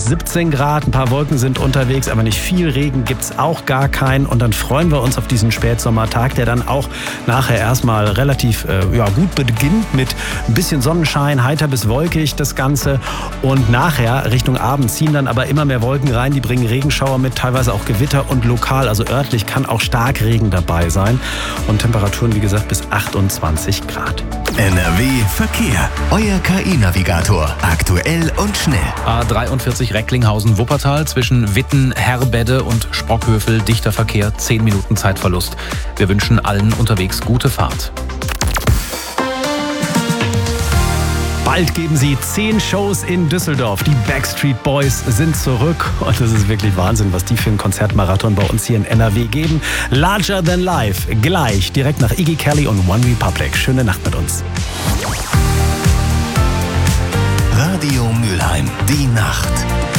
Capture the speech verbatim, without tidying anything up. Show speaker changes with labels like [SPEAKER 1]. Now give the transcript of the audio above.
[SPEAKER 1] siebzehn Grad, ein paar Wolken sind unterwegs, aber nicht viel. Regen gibt's auch gar keinen. Und dann freuen wir uns auf diesen Spätsommertag, der dann auch nachher erstmal relativ äh, ja, gut beginnt mit ein bisschen Sonnenschein, heiter bis wolkig das Ganze. Und nachher Richtung Abend ziehen dann aber immer mehr Wolken rein, die bringen Regenschauer mit, teilweise auch Gewitter und lokal, also örtlich kann auch Starkregen dabei sein. Und Temperaturen, wie gesagt, bis achtundzwanzig Grad.
[SPEAKER 2] N R W Verkehr. Euer K I-Navigator. Aktuell und schnell.
[SPEAKER 3] A dreiundvierzig Recklinghausen-Wuppertal zwischen Witten, Herbedde und Sprockhövel. Dichter Verkehr, zehn Minuten Zeitverlust. Wir wünschen allen unterwegs gute Fahrt.
[SPEAKER 1] Bald geben sie zehn Shows in Düsseldorf. Die Backstreet Boys sind zurück. Und das ist wirklich Wahnsinn, was die für einen Konzertmarathon bei uns hier in N R W geben. Larger Than Life. Gleich direkt nach Iggy Kelly und One Republic. Schöne Nacht mit uns.
[SPEAKER 2] Radio Mülheim. Die Nacht.